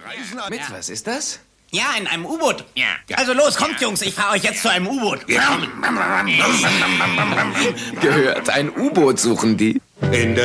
Mit was ist das? Ja, in einem U-Boot. Ja. Also los, kommt Jungs, ich fahre euch jetzt zu einem U-Boot. Gehört, ein U-Boot suchen die. In der